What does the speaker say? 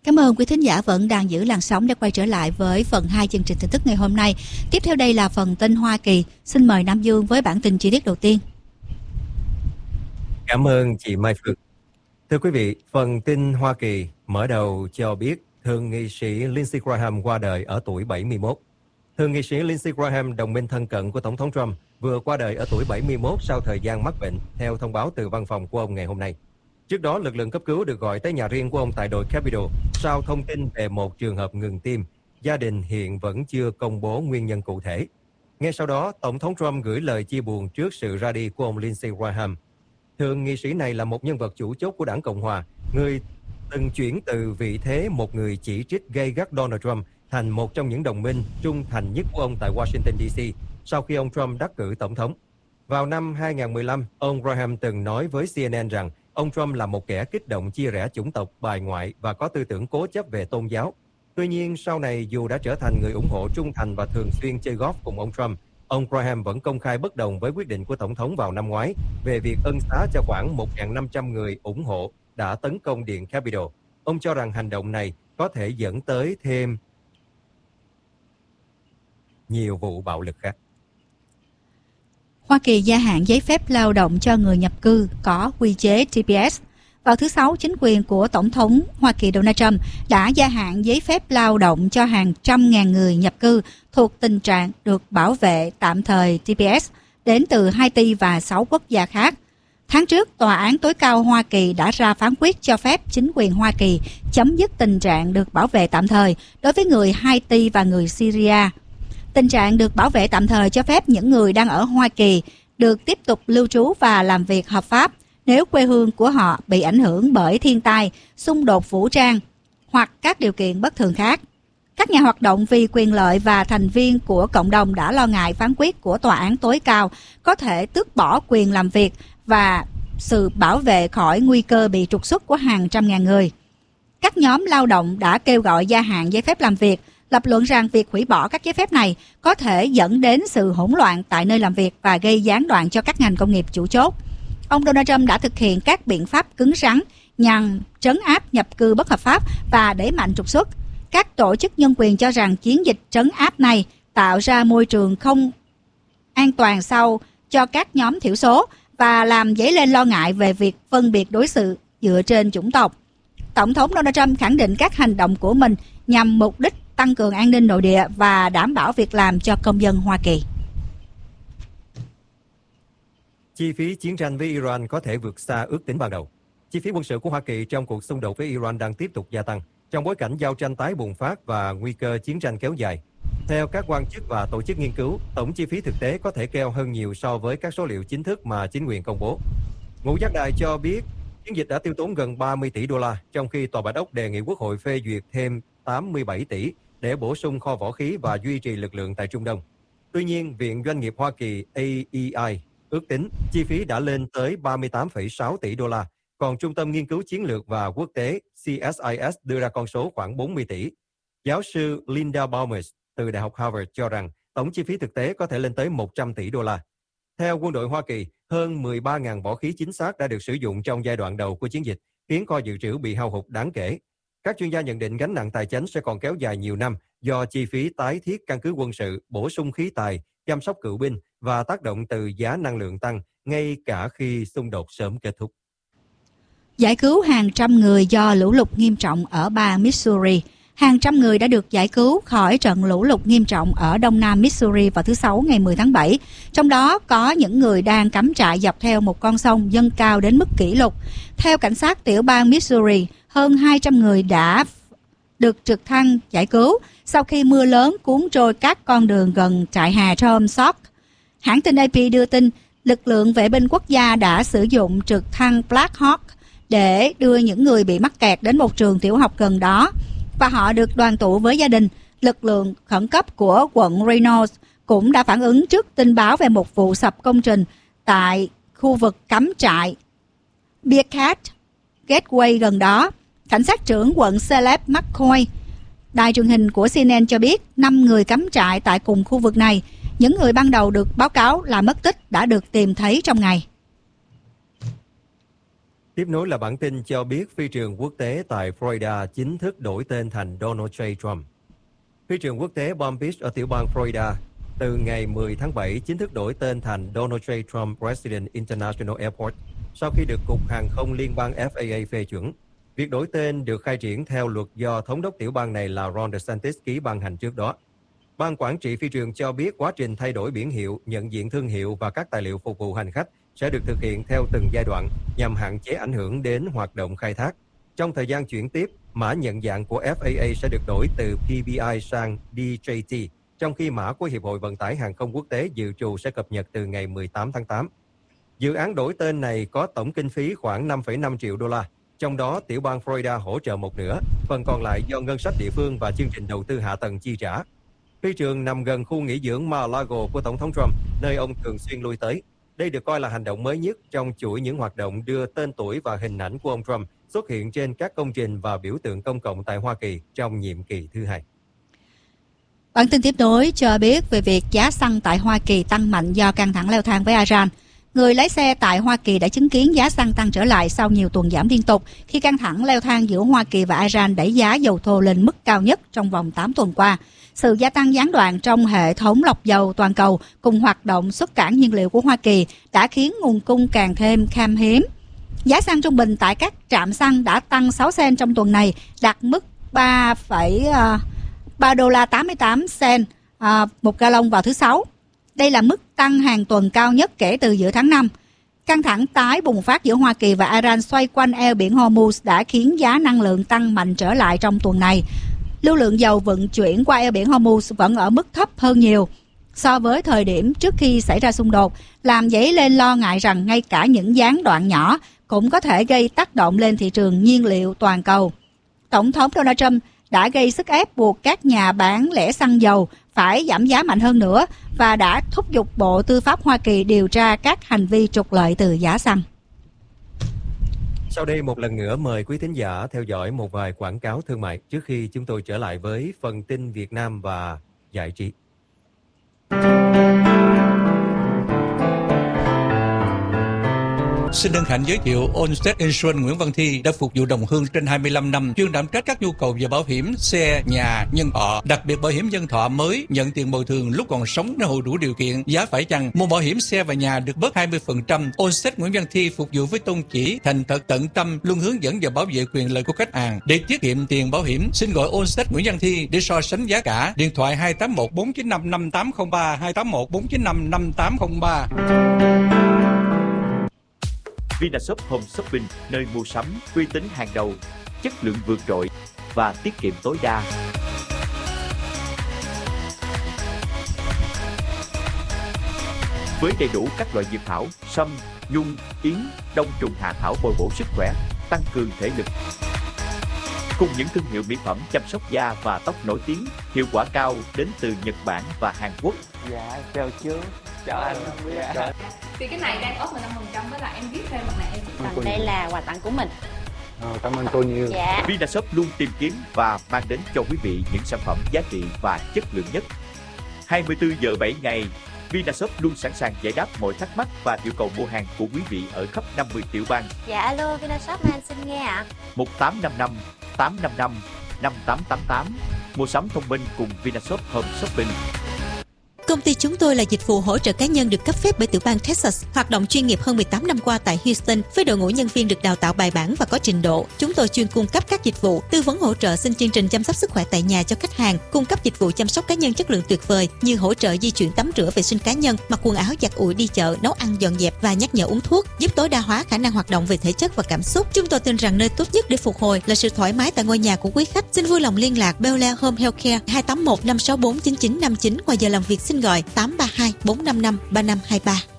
Cảm ơn quý thính giả vẫn đang giữ làn sóng để quay trở lại với phần 2 chương trình tin tức ngày hôm nay. Tiếp theo đây là phần tin Hoa Kỳ. Xin mời Nam Dương với bản tin chi tiết đầu tiên. Cảm ơn chị Mai Phương. Thưa quý vị, phần tin Hoa Kỳ mở đầu cho biết thượng nghị sĩ Lindsey Graham qua đời ở tuổi 71. Thượng nghị sĩ Lindsey Graham, đồng minh thân cận của Tổng thống Trump, vừa qua đời ở tuổi 71 sau thời gian mắc bệnh, theo thông báo từ văn phòng của ông ngày hôm nay. Trước đó, lực lượng cấp cứu được gọi tới nhà riêng của ông tại đồi Capitol sau thông tin về một trường hợp ngừng tim. Gia đình hiện vẫn chưa công bố nguyên nhân cụ thể. Ngay sau đó, Tổng thống Trump gửi lời chia buồn trước sự ra đi của ông Lindsey Graham. Thượng nghị sĩ này là một nhân vật chủ chốt của đảng Cộng Hòa, người từng chuyển từ vị thế một người chỉ trích gay gắt Donald Trump thành một trong những đồng minh trung thành nhất của ông tại Washington DC sau khi ông Trump đắc cử tổng thống. Vào năm 2015, ông Graham từng nói với CNN rằng ông Trump là một kẻ kích động chia rẽ chủng tộc, bài ngoại và có tư tưởng cố chấp về tôn giáo. Tuy nhiên, sau này dù đã trở thành người ủng hộ trung thành và thường xuyên chơi golf cùng ông Trump, ông Graham vẫn công khai bất đồng với quyết định của Tổng thống vào năm ngoái về việc ân xá cho khoảng 1.500 người ủng hộ đã tấn công Điện Capitol. Ông cho rằng hành động này có thể dẫn tới thêm nhiều vụ bạo lực khác. Hoa Kỳ gia hạn giấy phép lao động cho người nhập cư có quy chế TPS. Vào thứ Sáu, chính quyền của Tổng thống Hoa Kỳ Donald Trump đã gia hạn giấy phép lao động cho hàng trăm ngàn người nhập cư thuộc tình trạng được bảo vệ tạm thời TPS đến từ Haiti và 6 quốc gia khác. Tháng trước, Tòa án tối cao Hoa Kỳ đã ra phán quyết cho phép chính quyền Hoa Kỳ chấm dứt tình trạng được bảo vệ tạm thời đối với người Haiti và người Syria. Tình trạng được bảo vệ tạm thời cho phép những người đang ở Hoa Kỳ được tiếp tục lưu trú và làm việc hợp pháp nếu quê hương của họ bị ảnh hưởng bởi thiên tai, xung đột vũ trang hoặc các điều kiện bất thường khác. Các nhà hoạt động vì quyền lợi và thành viên của cộng đồng đã lo ngại phán quyết của Tòa án tối cao có thể tước bỏ quyền làm việc và sự bảo vệ khỏi nguy cơ bị trục xuất của hàng trăm ngàn người. Các nhóm lao động đã kêu gọi gia hạn giấy phép làm việc, lập luận rằng việc hủy bỏ các giấy phép này có thể dẫn đến sự hỗn loạn tại nơi làm việc và gây gián đoạn cho các ngành công nghiệp chủ chốt. Ông Donald Trump đã thực hiện các biện pháp cứng rắn nhằm trấn áp nhập cư bất hợp pháp và đẩy mạnh trục xuất. Các tổ chức nhân quyền cho rằng chiến dịch trấn áp này tạo ra môi trường không an toàn sau cho các nhóm thiểu số và làm dấy lên lo ngại về việc phân biệt đối xử dựa trên chủng tộc. Tổng thống Donald Trump khẳng định các hành động của mình nhằm mục đích tăng cường an ninh nội địa và đảm bảo việc làm cho công dân Hoa Kỳ. Chi phí chiến tranh với Iran có thể vượt xa ước tính ban đầu. Chi phí quân sự của Hoa Kỳ trong cuộc xung đột với Iran đang tiếp tục gia tăng trong bối cảnh giao tranh tái bùng phát và nguy cơ chiến tranh kéo dài. Theo các quan chức và tổ chức nghiên cứu, tổng chi phí thực tế có thể cao hơn nhiều so với các số liệu chính thức mà chính quyền công bố. Ngũ giác đài cho biết chiến dịch đã tiêu tốn gần 30 tỷ đô la, trong khi Tòa Bạch Ốc đề nghị Quốc hội phê duyệt thêm 87 tỷ để bổ sung kho võ khí và duy trì lực lượng tại Trung Đông. Tuy nhiên, Viện Doanh nghiệp Hoa Kỳ AEI ước tính chi phí đã lên tới 38,6 tỷ đô la, còn Trung tâm Nghiên cứu Chiến lược và Quốc tế CSIS đưa ra con số khoảng 40 tỷ. Giáo sư Linda Baumers từ Đại học Harvard cho rằng tổng chi phí thực tế có thể lên tới 100 tỷ đô la. Theo quân đội Hoa Kỳ, hơn 13.000 võ khí chính xác đã được sử dụng trong giai đoạn đầu của chiến dịch, khiến kho dự trữ bị hao hụt đáng kể. Các chuyên gia nhận định gánh nặng tài chính sẽ còn kéo dài nhiều năm do chi phí tái thiết căn cứ quân sự, bổ sung khí tài, chăm sóc cựu binh và tác động từ giá năng lượng tăng ngay cả khi xung đột sớm kết thúc. Giải cứu hàng trăm người do lũ lụt nghiêm trọng ở bang Missouri. Hàng trăm người đã được giải cứu khỏi trận lũ lụt nghiêm trọng ở đông nam Missouri vào thứ Sáu ngày 10 tháng 7. Trong đó có những người đang cắm trại dọc theo một con sông dâng cao đến mức kỷ lục. Theo cảnh sát tiểu bang Missouri, hơn 200 người đã được trực thăng giải cứu sau khi mưa lớn cuốn trôi các con đường gần trại hè Tom Sauk. Hãng tin AP đưa tin lực lượng vệ binh quốc gia đã sử dụng trực thăng Black Hawk để đưa những người bị mắc kẹt đến một trường tiểu học gần đó và họ được đoàn tụ với gia đình. Lực lượng khẩn cấp của quận Reynolds cũng đã phản ứng trước tin báo về một vụ sập công trình tại khu vực cắm trại Bearcat Gateway gần đó. Cảnh sát trưởng quận Caleb McCoy, đài truyền hình của CNN cho biết 5 người cắm trại tại cùng khu vực này. Những người ban đầu được báo cáo là mất tích đã được tìm thấy trong ngày. Tiếp nối là bản tin cho biết phi trường quốc tế tại Florida chính thức đổi tên thành Donald J. Trump. Phi trường quốc tế Palm Beach ở tiểu bang Florida từ ngày 10 tháng 7 chính thức đổi tên thành Donald J. Trump President International Airport sau khi được Cục Hàng không Liên bang FAA phê chuẩn. Việc đổi tên được khai triển theo luật do thống đốc tiểu bang này là Ron DeSantis ký ban hành trước đó. Ban quản trị phi trường cho biết quá trình thay đổi biển hiệu, nhận diện thương hiệu và các tài liệu phục vụ hành khách sẽ được thực hiện theo từng giai đoạn nhằm hạn chế ảnh hưởng đến hoạt động khai thác. Trong thời gian chuyển tiếp, mã nhận dạng của FAA sẽ được đổi từ PBI sang DJT, trong khi mã của Hiệp hội Vận tải Hàng không Quốc tế dự trù sẽ cập nhật từ ngày 18 tháng 8. Dự án đổi tên này có tổng kinh phí khoảng 5,5 triệu đô la, trong đó tiểu bang Florida hỗ trợ một nửa, phần còn lại do ngân sách địa phương và chương trình đầu tư hạ tầng chi trả. Phi trường nằm gần khu nghỉ dưỡng Mar-a-Lago của Tổng thống Trump, nơi ông thường xuyên lui tới. Đây được coi là hành động mới nhất trong chuỗi những hoạt động đưa tên tuổi và hình ảnh của ông Trump xuất hiện trên các công trình và biểu tượng công cộng tại Hoa Kỳ trong nhiệm kỳ thứ hai. Bản tin tiếp nối cho biết về việc giá xăng tại Hoa Kỳ tăng mạnh do căng thẳng leo thang với Iran. Người lái xe tại Hoa Kỳ đã chứng kiến giá xăng tăng trở lại sau nhiều tuần giảm liên tục khi căng thẳng leo thang giữa Hoa Kỳ và Iran đẩy giá dầu thô lên mức cao nhất trong vòng 8 tuần qua. Sự gia tăng gián đoạn trong hệ thống lọc dầu toàn cầu cùng hoạt động xuất cảng nhiên liệu của Hoa Kỳ đã khiến nguồn cung càng thêm khan hiếm. Giá xăng trung bình tại các trạm xăng đã tăng 6 cent trong tuần này, đạt mức 3 đô la 88 cent một gallon vào thứ Sáu. Đây là mức tăng hàng tuần cao nhất kể từ giữa tháng 5. Căng thẳng tái bùng phát giữa Hoa Kỳ và Iran xoay quanh eo biển Hormuz đã khiến giá năng lượng tăng mạnh trở lại trong tuần này. Lưu lượng dầu vận chuyển qua eo biển Hormuz vẫn ở mức thấp hơn nhiều so với thời điểm trước khi xảy ra xung đột, làm dấy lên lo ngại rằng ngay cả những gián đoạn nhỏ cũng có thể gây tác động lên thị trường nhiên liệu toàn cầu. Tổng thống Donald Trump đã gây sức ép buộc các nhà bán lẻ xăng dầu phải giảm giá mạnh hơn nữa và đã thúc giục Bộ Tư pháp Hoa Kỳ điều tra các hành vi trục lợi từ giá xăng. Sau đây một lần nữa mời quý thính giả theo dõi một vài quảng cáo thương mại trước khi chúng tôi trở lại với phần tin Việt Nam và giải trí. Xin hân hạnh giới thiệu Allstate Insurance Nguyễn Văn Thi đã phục vụ đồng hương trên 25 năm, chuyên đảm trách các nhu cầu về bảo hiểm xe, nhà, nhân thọ, đặc biệt bảo hiểm nhân thọ mới nhận tiền bồi thường lúc còn sống nếu hội đủ điều kiện, giá phải chăng. Mua bảo hiểm xe và nhà được bớt 20%. Allstate Nguyễn Văn Thi phục vụ với tôn chỉ thành thật tận tâm, luôn hướng dẫn và bảo vệ quyền lợi của khách hàng. Để tiết kiệm tiền bảo hiểm, xin gọi Allstate Nguyễn Văn Thi để so sánh giá cả. Điện thoại 281 495 5803 281 495 5803. Vinashop Home Shopping, nơi mua sắm uy tín hàng đầu, chất lượng vượt trội và tiết kiệm tối đa. Với đầy đủ các loại dược thảo, sâm, nhung, yến, đông trùng hạ thảo bồi bổ sức khỏe, tăng cường thể lực. Cùng những thương hiệu mỹ phẩm chăm sóc da và tóc nổi tiếng, hiệu quả cao đến từ Nhật Bản và Hàn Quốc. Dạ, chào chú. Chào anh. Dạ. Thì cái này đang off 15% với lại em viết thêm mặt này em chỉ tặng. Đây là quà tặng của mình. Cảm ơn cô nhiều. Dạ. Vinashop luôn tìm kiếm và mang đến cho quý vị những sản phẩm giá trị và chất lượng nhất. 24 giờ 7 ngày, Vinashop luôn sẵn sàng giải đáp mọi thắc mắc và yêu cầu mua hàng của quý vị ở khắp 50 tiểu bang. Dạ alo, Vinashop man xin nghe ạ. 1855 855 5888. Mua sắm thông minh cùng Vinashop Home Shopping. Công ty chúng tôi là dịch vụ hỗ trợ cá nhân được cấp phép bởi tiểu bang Texas, hoạt động chuyên nghiệp hơn 18 năm qua tại Houston với đội ngũ nhân viên được đào tạo bài bản và có trình độ. Chúng tôi chuyên cung cấp các dịch vụ tư vấn hỗ trợ xin chương trình chăm sóc sức khỏe tại nhà cho khách hàng, cung cấp dịch vụ chăm sóc cá nhân chất lượng tuyệt vời như hỗ trợ di chuyển tắm rửa vệ sinh cá nhân, mặc quần áo giặt ủi đi chợ, nấu ăn dọn dẹp và nhắc nhở uống thuốc, giúp tối đa hóa khả năng hoạt động về thể chất và cảm xúc. Chúng tôi tin rằng nơi tốt nhất để phục hồi là sự thoải mái tại ngôi nhà của quý khách. Xin vui lòng liên lạc Bel Air Home Healthcare 281 564 9959 ngoài giờ làm việc. Xin gọi 832 455 3523.